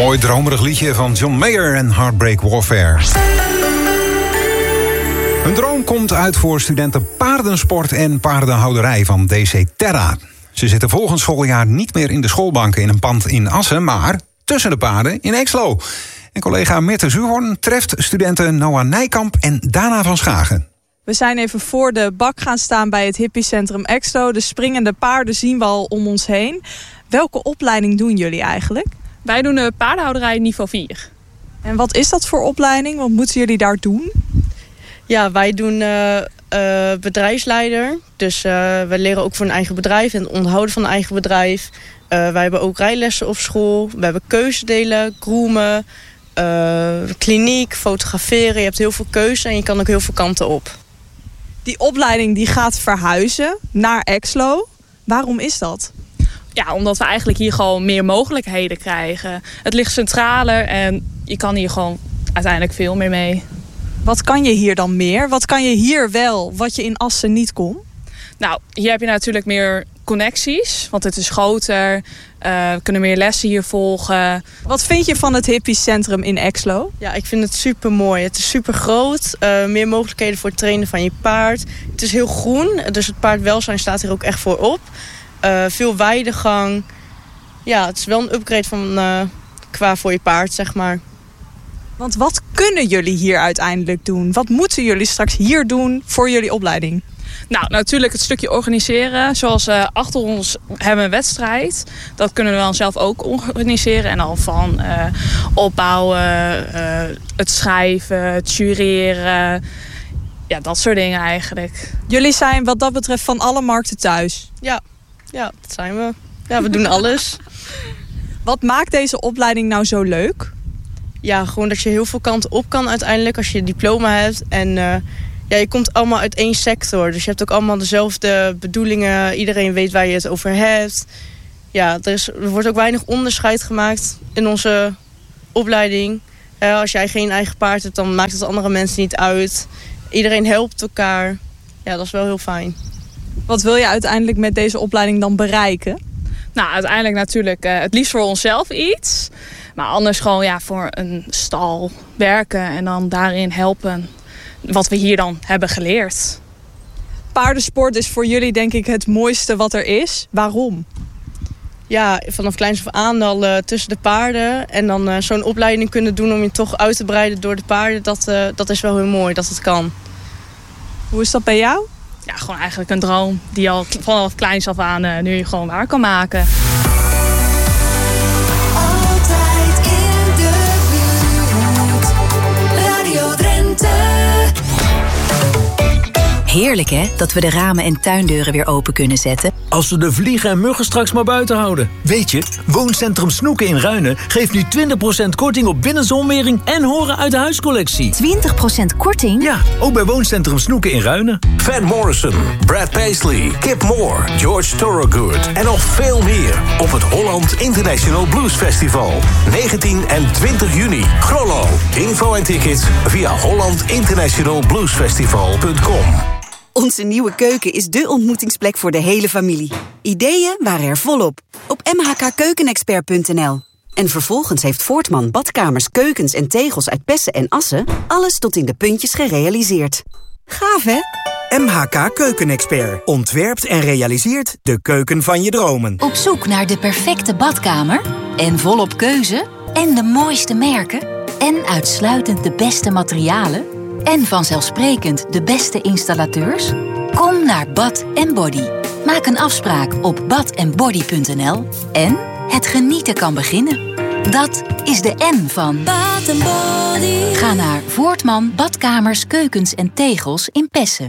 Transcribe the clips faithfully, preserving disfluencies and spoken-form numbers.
Mooi dromerig liedje van John Mayer en Heartbreak Warfare. Een droom komt uit voor studenten paardensport en paardenhouderij van D C Terra. Ze zitten volgend schooljaar niet meer in de schoolbanken in een pand in Assen, maar tussen de paarden in Exlo. En collega Mette Zuurhoorn treft studenten Noah Nijkamp en Dana van Schagen. We zijn even voor de bak gaan staan bij het hippiecentrum Exlo. De springende paarden zien we al om ons heen. Welke opleiding doen jullie eigenlijk? Wij doen de paardenhouderij niveau vier. En wat is dat voor opleiding? Wat moeten jullie daar doen? Ja, wij doen uh, uh, bedrijfsleider. Dus uh, wij leren ook voor een eigen bedrijf en het onderhouden van een eigen bedrijf. Uh, wij hebben ook rijlessen op school. We hebben keuzedelen, groomen, uh, kliniek, fotograferen. Je hebt heel veel keuze en je kan ook heel veel kanten op. Die opleiding die gaat verhuizen naar Exlo. Waarom is dat? Ja, omdat we eigenlijk hier gewoon meer mogelijkheden krijgen. Het ligt centraler en je kan hier gewoon uiteindelijk veel meer mee. Wat kan je hier dan meer? Wat kan je hier wel, wat je in Assen niet kon? Nou, hier heb je natuurlijk meer connecties, want het is groter. Uh, we kunnen meer lessen hier volgen. Wat vind je van het hippiecentrum in Exlo? Ja, ik vind het super mooi. Het is super groot. Uh, meer mogelijkheden voor het trainen van je paard. Het is heel groen, dus het paardwelzijn staat hier ook echt voor op. Uh, veel weidegang. Ja, het is wel een upgrade van uh, qua voor je paard, zeg maar. Want wat kunnen jullie hier uiteindelijk doen? Wat moeten jullie straks hier doen voor jullie opleiding? Nou, natuurlijk het stukje organiseren. Zoals uh, achter ons hebben we een wedstrijd. Dat kunnen we dan zelf ook organiseren. En al van uh, opbouwen, uh, het schrijven, het jureren. Ja, dat soort dingen eigenlijk. Jullie zijn wat dat betreft van alle markten thuis? Ja, ja, dat zijn we. Ja, we doen alles. Wat maakt deze opleiding nou zo leuk? Ja, gewoon dat je heel veel kanten op kan uiteindelijk als je een diploma hebt. En uh, ja, je komt allemaal uit één sector. Dus je hebt ook allemaal dezelfde bedoelingen. Iedereen weet waar je het over hebt. Ja, er, is, er wordt ook weinig onderscheid gemaakt in onze opleiding. Uh, als jij geen eigen paard hebt, dan maakt het andere mensen niet uit. Iedereen helpt elkaar. Ja, dat is wel heel fijn. Wat wil je uiteindelijk met deze opleiding dan bereiken? Nou, uiteindelijk natuurlijk uh, het liefst voor onszelf iets. Maar anders gewoon ja, voor een stal werken en dan daarin helpen. Wat we hier dan hebben geleerd. Paardensport is voor jullie denk ik het mooiste wat er is. Waarom? Ja, vanaf kleins af aan al uh, tussen de paarden. En dan uh, zo'n opleiding kunnen doen om je toch uit te breiden door de paarden. Dat, uh, dat is wel heel mooi dat het kan. Hoe is dat bij jou? Ja, gewoon eigenlijk een droom die al vanaf kleins af aan uh, nu gewoon waar kan maken. Altijd in de buurt. Radio Drenthe. Heerlijk hè, dat we de ramen en tuindeuren weer open kunnen zetten. Als we de vliegen en muggen straks maar buiten houden. Weet je, Wooncentrum Snoeken in Ruinen geeft nu twintig procent korting op binnenzonwering en horen uit de huiscollectie. twintig procent korting? Ja, ook bij Wooncentrum Snoeken in Ruinen. Van Morrison, Brad Paisley, Kip Moore, George Thorogood en nog veel meer op het Holland International Blues Festival. negentien en twintig juni. Grollo. Info en tickets via holland international blues festival punt com. Onze nieuwe keuken is dé ontmoetingsplek voor de hele familie. Ideeën waren er volop op m h k keukenexpert punt n l. En vervolgens heeft Voortman badkamers, keukens en tegels uit Pessen en Assen alles tot in de puntjes gerealiseerd. Gaaf, hè? M H K Keukenexpert ontwerpt en realiseert de keuken van je dromen. Op zoek naar de perfecte badkamer? En volop keuze? En de mooiste merken? En uitsluitend de beste materialen? En vanzelfsprekend de beste installateurs? Kom naar Bad en Body. Maak een afspraak op bad en body punt n l en het genieten kan beginnen. Dat is de N van Bad and Body. Ga naar Voortman Badkamers, Keukens en Tegels in Pessen.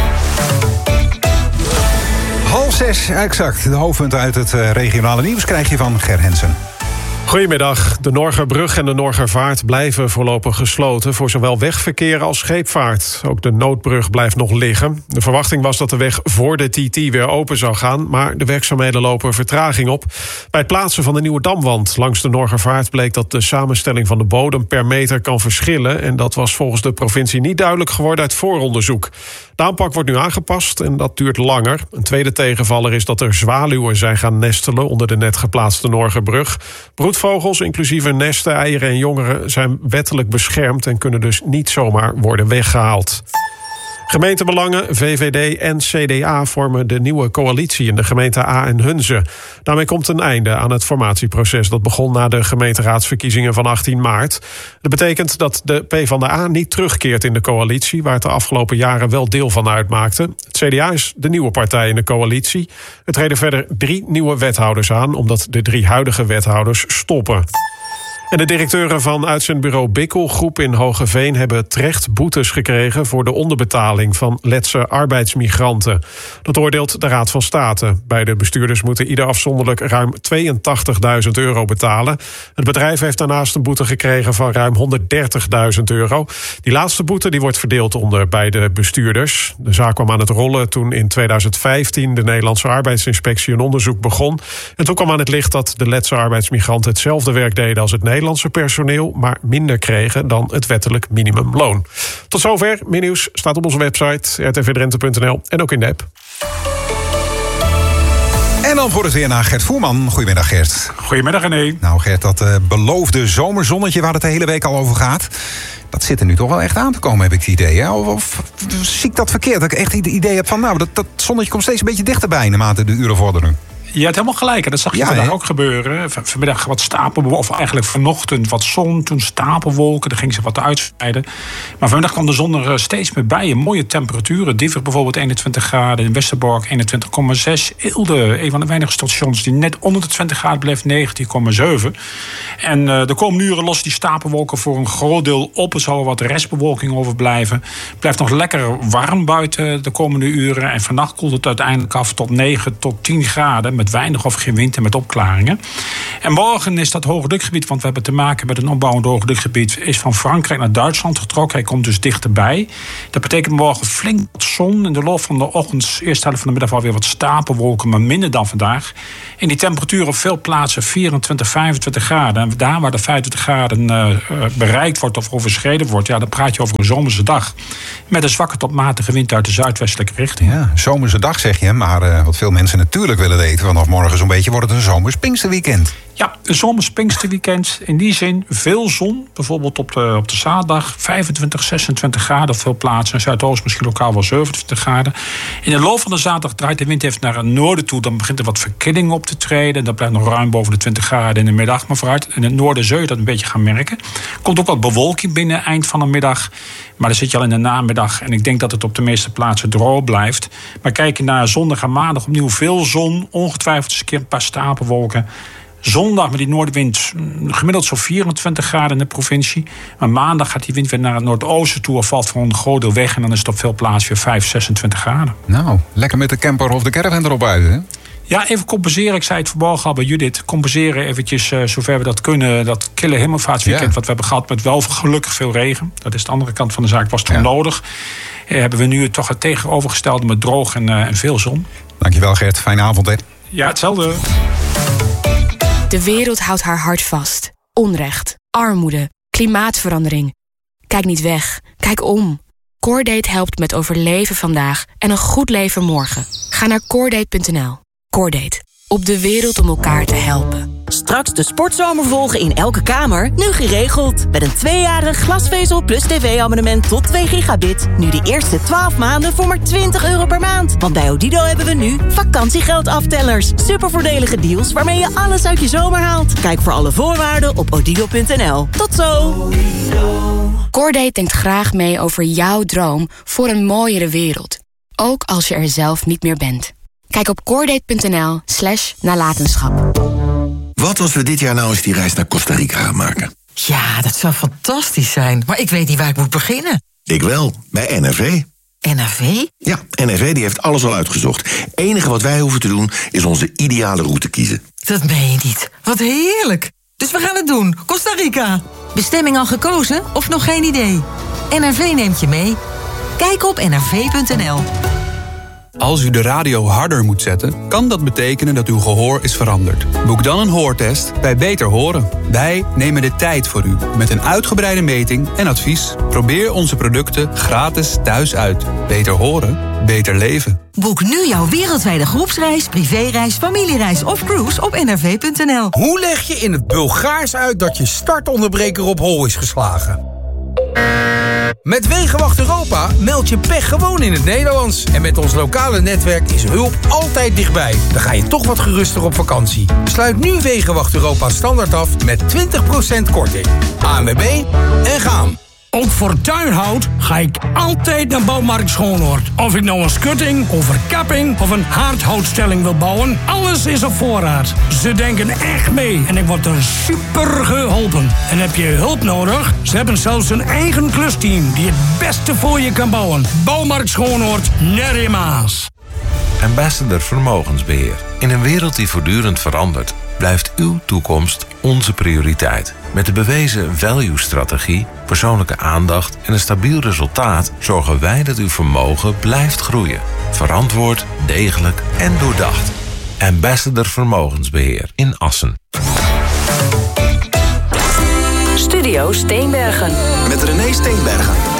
Half zes, exact. De hoofdpunten uit het regionale nieuws krijg je van Ger Hensen. Goedemiddag. De Norgerbrug en de Norgervaart blijven voorlopig gesloten voor zowel wegverkeer als scheepvaart. Ook de noodbrug blijft nog liggen. De verwachting was dat de weg voor de T T weer open zou gaan, maar de werkzaamheden lopen vertraging op. Bij het plaatsen van de nieuwe damwand langs de Norgervaart bleek dat de samenstelling van de bodem per meter kan verschillen. En dat was volgens de provincie niet duidelijk geworden uit vooronderzoek. De aanpak wordt nu aangepast en dat duurt langer. Een tweede tegenvaller is dat er zwaluwen zijn gaan nestelen onder de net geplaatste Norgerbrug. Broedvogels Roofvogels, inclusief hun nesten, eieren en jongeren, zijn wettelijk beschermd en kunnen dus niet zomaar worden weggehaald. Gemeentebelangen, V V D en C D A vormen de nieuwe coalitie in de gemeente A en Hunze. Daarmee komt een einde aan het formatieproces dat begon na de gemeenteraadsverkiezingen van achttien maart. Dat betekent dat de PvdA niet terugkeert in de coalitie, waar het de afgelopen jaren wel deel van uitmaakte. Het C D A is de nieuwe partij in de coalitie. Er treden verder drie nieuwe wethouders aan, omdat de drie huidige wethouders stoppen. En de directeuren van uitzendbureau Bikkel Groep in Hogeveen hebben terecht boetes gekregen voor de onderbetaling van Letse arbeidsmigranten. Dat oordeelt de Raad van State. Beide bestuurders moeten ieder afzonderlijk ruim tweeëntachtigduizend euro betalen. Het bedrijf heeft daarnaast een boete gekregen van ruim honderddertigduizend euro. Die laatste boete die wordt verdeeld onder beide bestuurders. De zaak kwam aan het rollen toen in tweeduizend vijftien de Nederlandse arbeidsinspectie een onderzoek begon. En toen kwam aan het licht dat de Letse arbeidsmigranten hetzelfde werk deden als het Nederlandse Nederlandse personeel, maar minder kregen dan het wettelijk minimumloon. Tot zover. Meer nieuws staat op onze website r t v drenthe punt n l en ook in de app. En dan voor het weer naar Gert Voerman. Goedemiddag, Gert. Goedemiddag, René. Nou, Gert, dat uh, beloofde zomerzonnetje waar het de hele week al over gaat, dat zit er nu toch wel echt aan te komen, heb ik het idee. Hè? Of, of zie ik dat verkeerd? Dat ik echt het idee heb van, nou, dat, dat zonnetje komt steeds een beetje dichterbij naarmate de uren vorderen. Je hebt helemaal gelijk. Dat zag je ja, vandaag he? ook gebeuren. Van, vanmiddag wat stapelwolken, of eigenlijk vanochtend wat zon, toen stapelwolken. Dan ging ze wat uitspreiden. Maar vanmiddag kwam de zon er steeds meer bij. Mooie temperaturen. Diever bijvoorbeeld eenentwintig graden. In Westerbork eenentwintig komma zes. Eelde, een van de weinige stations die net onder de twintig graden bleef, negentien komma zeven. En uh, de komende uren lossen die stapelwolken voor een groot deel op. Er zal wat restbewolking overblijven. Het blijft nog lekker warm buiten de komende uren. En vannacht koelt het uiteindelijk af tot negen tot tien graden. Met weinig of geen wind en met opklaringen. En morgen is dat hoogdrukgebied, want we hebben te maken met een opbouwend hoogdrukgebied, is van Frankrijk naar Duitsland getrokken. Hij komt dus dichterbij. Dat betekent morgen flink wat zon. In de loop van de ochtend, eerste helft van de middag, alweer wat stapelwolken, maar minder dan vandaag. En die temperatuur op veel plaatsen vierentwintig, vijfentwintig graden. En daar waar de vijfentwintig graden uh, bereikt wordt of overschreden wordt, ja, dan praat je over een zomerse dag. Met een zwakke tot matige wind uit de zuidwestelijke richting. Ja, zomerse dag zeg je, maar uh, wat veel mensen natuurlijk willen weten, vanaf morgen zo'n beetje wordt het een zomers Pinksterweekend. Ja, een zomers Pinksterweekend. In die zin veel zon. Bijvoorbeeld op de, op de zaterdag vijfentwintig, zesentwintig graden op veel plaatsen. In Zuidoost misschien lokaal wel zevenentwintig graden. In de loop van de zaterdag draait de wind even naar het noorden toe. Dan begint er wat verkilling op te treden. Dat blijft nog ruim boven de twintig graden in de middag. Maar vooruit in het noorden zul je dat een beetje gaan merken. Komt ook wat bewolking binnen eind van de middag. Maar dan zit je al in de namiddag. En ik denk dat het op de meeste plaatsen droog blijft. Maar kijk je naar zondag en maandag opnieuw veel zon. Ongetwijfeld eens een keer een paar stapelwolken. Zondag met die noordwind gemiddeld zo'n vierentwintig graden in de provincie. Maar maandag gaat die wind weer naar het noordoosten toe. Of valt voor een groot deel weg. En dan is het op veel plaatsen weer vijf, zesentwintig graden. Nou, lekker met de camper of de caravan erop uit, hè? Ja, even compenseren. Ik zei het verborgen al bij Judith. Compenseren eventjes uh, zover we dat kunnen. Dat kille hemelvaartsweekend ja. wat we hebben gehad met wel gelukkig veel regen. Dat is de andere kant van de zaak. Was toen ja. nodig. Uh, hebben we nu toch het tegenovergestelde met droog en, uh, en veel zon. Dankjewel, Gert. Fijne avond, hè? Ja, hetzelfde. De wereld houdt haar hart vast. Onrecht, armoede, klimaatverandering. Kijk niet weg. Kijk om. Coordate helpt met overleven vandaag en een goed leven morgen. Ga naar coordate punt n l. Coordate. Op de wereld om elkaar te helpen. Straks de sportzomer volgen in elke kamer, nu geregeld. Met een tweejarig glasvezel plus tv-abonnement tot twee gigabit. Nu de eerste twaalf maanden voor maar twintig euro per maand. Want bij Odido hebben we nu vakantiegeldaftellers. Supervoordelige deals waarmee je alles uit je zomer haalt. Kijk voor alle voorwaarden op odido punt n l. Tot zo! Coordate denkt graag mee over jouw droom voor een mooiere wereld. Ook als je er zelf niet meer bent. Kijk op coordate punt n l slash nalatenschap. Wat als we dit jaar nou eens die reis naar Costa Rica gaan maken? Ja, dat zou fantastisch zijn. Maar ik weet niet waar ik moet beginnen. Ik wel, bij N R V. N R V? Ja, N R V die heeft alles al uitgezocht. Het enige wat wij hoeven te doen is onze ideale route kiezen. Dat meen je niet. Wat heerlijk. Dus we gaan het doen. Costa Rica. Bestemming al gekozen of nog geen idee? N R V neemt je mee. Kijk op n r v punt n l. Als u de radio harder moet zetten, kan dat betekenen dat uw gehoor is veranderd. Boek dan een hoortest bij Beter Horen. Wij nemen de tijd voor u met een uitgebreide meting en advies. Probeer onze producten gratis thuis uit. Beter horen, beter leven. Boek nu jouw wereldwijde groepsreis, privéreis, familiereis of cruise op n r v punt n l. Hoe leg je in het Bulgaars uit dat je startonderbreker op hol is geslagen? Met Wegenwacht Europa meld je pech gewoon in het Nederlands. En met ons lokale netwerk is hulp altijd dichtbij. Dan ga je toch wat geruster op vakantie. Sluit nu Wegenwacht Europa standaard af met twintig procent korting. A N W B en gaan. Ook voor tuinhout ga ik altijd naar Bouwmarkt Schoonhoord. Of ik nou een schutting, een verkapping of een haardhoutstelling wil bouwen, alles is op voorraad. Ze denken echt mee en ik word er super geholpen. En heb je hulp nodig? Ze hebben zelfs een eigen klusteam die het beste voor je kan bouwen. Bouwmarkt Schoonhoord, net in Maas. Ambassador Vermogensbeheer. In een wereld die voortdurend verandert, blijft uw toekomst onze prioriteit. Met de bewezen value-strategie, persoonlijke aandacht en een stabiel resultaat zorgen wij dat uw vermogen blijft groeien. Verantwoord, degelijk en doordacht. Ambassador Vermogensbeheer in Assen. Studio Steenbergen. Met René Steenbergen.